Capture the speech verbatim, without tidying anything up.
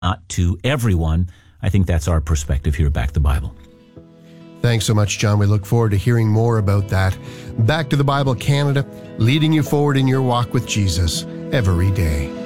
not to everyone. I think that's our perspective here at Back to the Bible. Thanks so much, John. We look forward to hearing more about that. Back to the Bible Canada, leading you forward in your walk with Jesus every day.